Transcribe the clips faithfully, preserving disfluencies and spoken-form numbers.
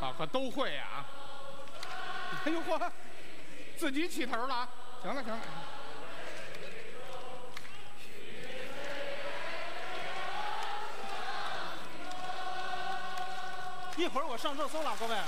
好，可都会呀啊！哎呦嚯，自己起头了啊！行了行了。 一会儿我上热搜了，各位。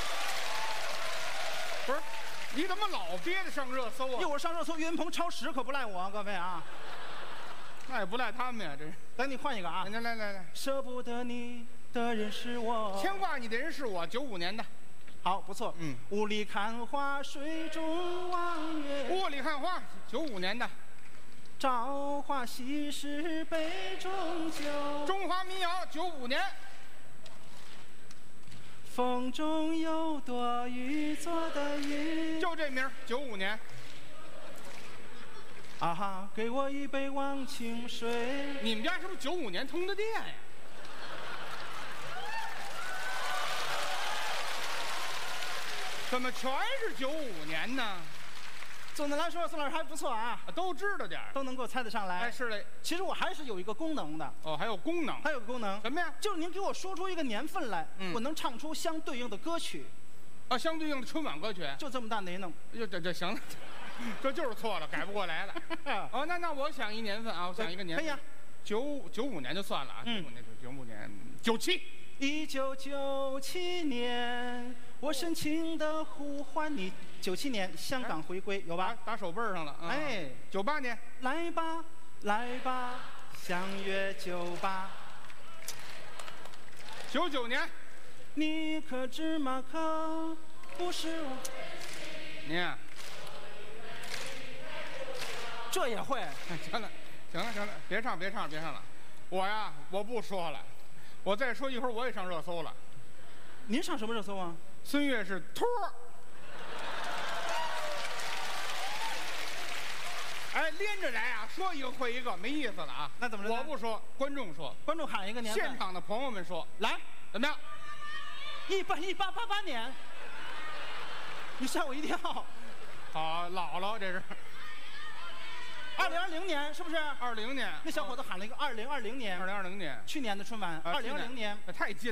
不是，你怎么老憋着上热搜啊？ 一会儿上热搜，岳云鹏超时可不赖我，各位啊。 那也不赖他们呀，这是。 来，你换一个啊。 来来来来， 舍不得你的人是我， 牵挂你的人是我，九五年的。 好，不错。 嗯。 雾里看花，水中望月。 雾里看花，九五年的。 朝花夕拾杯中酒。 中华民谣，九五年。 风中有朵雨做的云。 就这名，九五年。 啊哈，给我一杯忘情水。 你们家是不是九五年通的电呀？怎么全是九五年呢？ 总的来说，宋老师还不错啊， 都知道点儿， 都能够猜得上来。 哎，是的。 其实我还是有一个功能的。 哦，还有功能？ 还有个功能。 什么呀？ 就是您给我说出一个年份来，嗯、我能唱出相对应的歌曲。 啊，相对应的春晚歌曲。 就这么大能耐。 就这这行了，这就是错了，改不过来了。哦，那那我想一年份啊，我想一个年份。 可以啊。 九九五年就算了啊，九五年九五年九七。 一九九七年，我深情的呼唤你。九七年香港回归，有吧？ 打手背上了。哎，九八年， 来吧来吧，相约酒吧。 九九年， 你可知马可不是我？ 您， 这也会？ 行了行了行了，别唱别唱别唱了，我呀我不说了。我再说一会儿我也上热搜了。 您上什么热搜啊？ 孙越是托儿。哎，连着来啊，说一个会一个，没意思了啊。 那怎么着？ 我不说，观众说。 观众喊一个年份。 现场的朋友们说， 来， 怎么样？ 一八一八八八年。你吓我一跳。 好，姥姥这是。 二零二零年是不是？ 二零年， 那小伙子喊了一个二零二零年。 二零二零年， 去年的春晚。二零二零年， 太近了。